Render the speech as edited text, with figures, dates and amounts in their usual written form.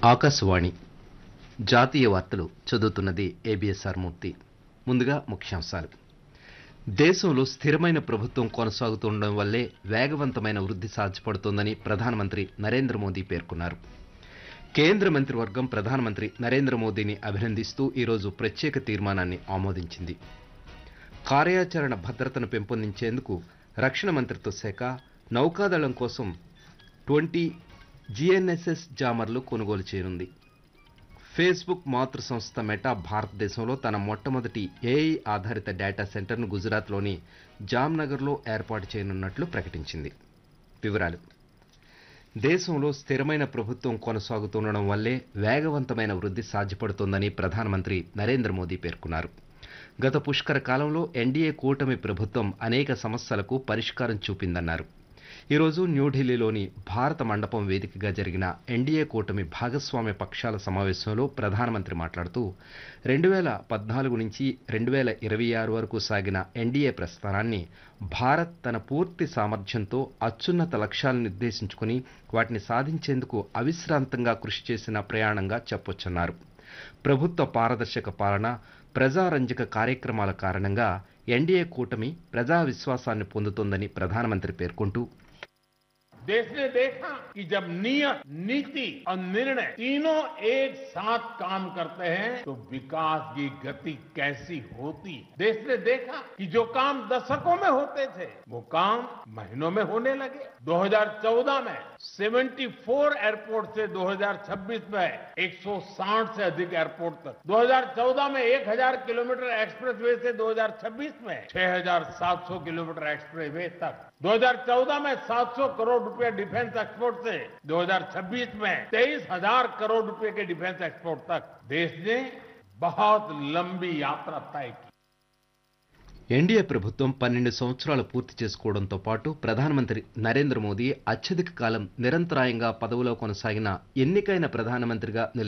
ఆకాశవాణి జాతీయ వార్తలు చదువుతున్నది ఏబిఎస్ఆర్ మూర్తి. ముందుగా ముఖ్యాంశాలు. దేశంలో స్థిరమైన ప్రభుత్వం కొనసాగుతుండడం వల్లే వేగవంతమైన వృద్ధి సాధ్యపడుతోందని ప్రధానమంత్రి నరేంద్ర మోదీ పేర్కొన్నారు. కేంద్ర మంత్రివర్గం ప్రధానమంత్రి నరేంద్ర మోదీని అభినందిస్తూ ఈరోజు ప్రత్యేక తీర్మానాన్ని ఆమోదించింది. కార్యాచరణ భద్రతను పెంపొందించేందుకు రక్షణ మంత్రిత్వ శాఖ నౌకాదళం కోసం 20 GNSS జామర్లు కొనుగోలు చేయనుంది. ఫేస్బుక్ మాతృ సంస్థ మెటా భారతదేశంలో తన మొట్టమొదటి ఏఐ ఆధారిత డేటా సెంటర్ను గుజరాత్లోని జామ్నగర్లో ఏర్పాటు చేయనున్నట్లు ప్రకటించింది. వివరాలు. దేశంలో స్థిరమైన ప్రభుత్వం కొనసాగుతుండడం వల్లే వేగవంతమైన వృద్ధి సాధ్యపడుతోందని ప్రధానమంత్రి నరేంద్ర మోదీ పేర్కొన్నారు. గత పుష్కర కాలంలో ఎన్డీఏ కూటమి ప్రభుత్వం అనేక సమస్యలకు పరిష్కారం చూపిందన్నారు. ఈరోజు న్యూఢిల్లీలోని భారత మండపం వేదికగా జరిగిన ఎన్డీఏ కూటమి భాగస్వామ్య పక్షాల సమావేశంలో ప్రధానమంత్రి మాట్లాడుతూ 2014 నుంచి 2026 వరకు సాగిన ఎన్డీఏ ప్రస్థానాన్ని భారత్ తన పూర్తి సామర్థ్యంతో అత్యున్నత లక్ష్యాలను నిర్దేశించుకుని వాటిని సాధించేందుకు అవిశ్రాంతంగా కృషి చేసిన ప్రయాణంగా చెప్పొచ్చన్నారు. ప్రభుత్వ పారదర్శక పాలన, ప్రజారంజక కార్యక్రమాల కారణంగా ఎన్డీఏ కూటమి ప్రజా విశ్వాసాన్ని పొందుతోందని ప్రధానమంత్రి పేర్కొంటూ, देश ने देखा कि जब नियत, नीति और निर्णय तीनों एक साथ काम करते हैं तो विकास की गति कैसी होती। देश ने देखा कि जो काम दशकों में होते थे वो काम महीनों में होने लगे। 2014 में 74 एयरपोर्ट से 2026 में 160 से अधिक एयरपोर्ट तक, 2014 में 1000 किलोमीटर एक्सप्रेसवे से 2026 में 6700 किलोमीटर एक्सप्रेसवे तक, 2014 में 700 करोड़ रुपए डिफेंस एक्सपोर्ट से 2026 में 23,000 करोड़ रुपए के डिफेंस एक्सपोर्ट तक देश ने बहुत लंबी यात्रा तय की. ఎన్డీఏ ప్రభుత్వం 12 సంవత్సరాలు పూర్తి చేసుకోవడంతో పాటు ప్రధానమంత్రి నరేంద్ర మోదీ అత్యధిక కాలం నిరంతరాయంగా పదవిలో కొనసాగిన ఎన్నికైన ప్రధానమంత్రిగా